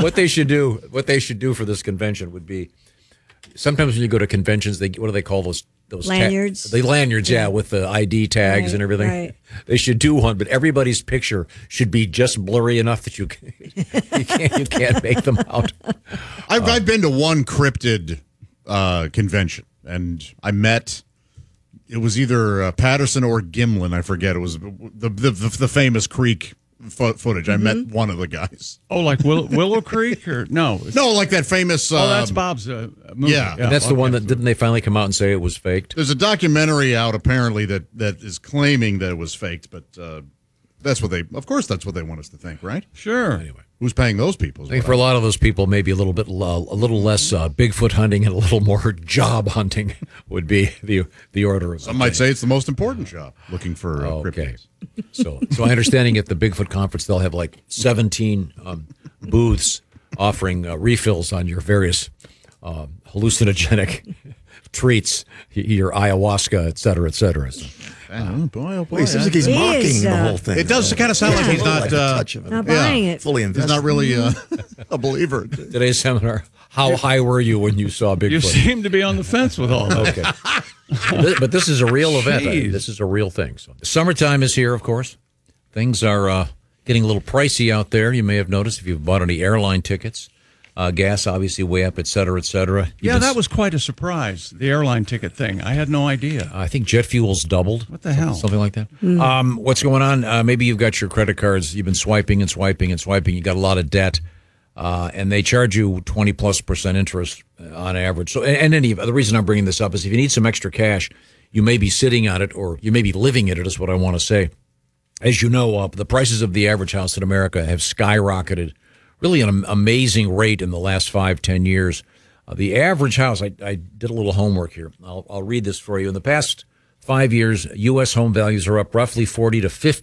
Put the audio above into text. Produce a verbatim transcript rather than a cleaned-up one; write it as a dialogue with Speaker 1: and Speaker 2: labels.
Speaker 1: what they should do, what they should do for this convention would be, sometimes when you go to conventions, they what do they call those those
Speaker 2: lanyards?
Speaker 1: Ta- the lanyards, yeah, with the I D tags
Speaker 2: right,
Speaker 1: and everything.
Speaker 2: Right.
Speaker 1: They should do one, but everybody's picture should be just blurry enough that you you can't you can't make them out.
Speaker 3: I've uh, I've been to one cryptid uh, convention, and I met. It was either uh, Patterson or Gimlin. I forget. It was the the the, the famous Creek fo- footage. I mm-hmm. met one of the guys.
Speaker 4: Oh, like Will- Willow Creek, or no?
Speaker 3: No, like that famous. Uh,
Speaker 4: oh, that's Bob's uh, movie.
Speaker 3: Yeah,
Speaker 1: yeah and that's
Speaker 4: okay.
Speaker 1: the one that didn't they finally come out and say it was faked?
Speaker 3: There's a documentary out apparently that that is claiming that it was faked, but uh, that's what they. Of course, that's what they want us to think, right?
Speaker 4: Sure.
Speaker 3: Anyway. Who's paying those people?
Speaker 1: I think for a lot of those people, maybe a little bit, uh, a little less uh, Bigfoot hunting and a little more job hunting would be the the order of.
Speaker 3: Some might say it's the most important job, looking for uh,
Speaker 1: okay.
Speaker 3: cryptids.
Speaker 1: So, so my understanding at the Bigfoot conference, they'll have like seventeen um, booths offering uh, refills on your various uh, hallucinogenic treats, your ayahuasca, et cetera, et cetera. So,
Speaker 3: Oh, boy, oh boy.
Speaker 5: Well, he seems like he's
Speaker 2: He
Speaker 5: mocking
Speaker 2: is,
Speaker 5: the
Speaker 2: uh,
Speaker 5: whole thing.
Speaker 3: It does kind of sound
Speaker 2: Yeah.
Speaker 3: like he's not
Speaker 5: Like a
Speaker 3: uh,
Speaker 5: touch of it.
Speaker 2: Not buying it.
Speaker 5: fully
Speaker 3: he's
Speaker 5: invested.
Speaker 3: not really uh, a believer.
Speaker 1: today's seminar, how high were you when you saw Bigfoot?
Speaker 4: You seem to be on the fence with all that.
Speaker 1: Okay. But this is a real event. I mean,
Speaker 4: Jeez.
Speaker 1: this is a real thing. So, summertime is here, of course. Things are uh, getting a little pricey out there. You may have noticed if you've bought any airline tickets. Uh, gas obviously way up, et cetera, et cetera. You've
Speaker 4: Yeah,
Speaker 1: been-
Speaker 4: that was quite a surprise, the airline ticket thing. I had no idea.
Speaker 1: I think jet fuel's doubled.
Speaker 4: What the hell?
Speaker 1: Something like that. Um, what's going on? Uh, maybe you've got your credit cards. You've been swiping and swiping and swiping. You got a lot of debt, uh, and they charge you twenty plus percent interest on average. So, and, and any the reason I'm bringing this up is if you need some extra cash, you may be sitting on it, or you may be living in it. Is what I want to say. As you know, uh, the prices of the average house in America have skyrocketed. Really an am- amazing rate in the last five, ten years. Uh, the average house, I, I did a little homework here. I'll, I'll read this for you. In the past five years, U S home values are up roughly forty to fifty